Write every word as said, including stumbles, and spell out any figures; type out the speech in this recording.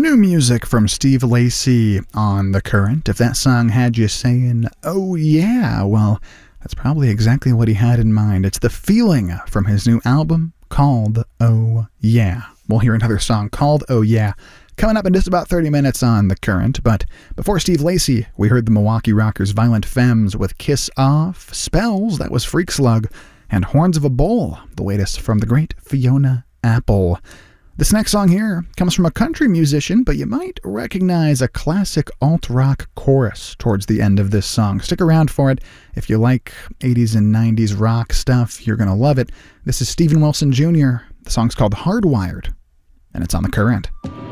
New music from Steve Lacy on The Current. If that song had you saying, oh yeah, well, that's probably exactly what he had in mind. It's The Feeling from his new album called Oh Yeah. We'll hear another song called Oh Yeah coming up in just about thirty minutes on The Current. But before Steve Lacy, we heard the Milwaukee Rockers Violent Femmes with Kiss Off, Spells, that was Freak Slug, and Horns of a Bull, the latest from the great Fiona Apple. This next song here comes from a country musician, but you might recognize a classic alt-rock chorus towards the end of this song. Stick around for it. If you like eighties and nineties rock stuff, you're going to love it. This is Steven Wilson Junior The song's called Hardwired, and it's on The Current.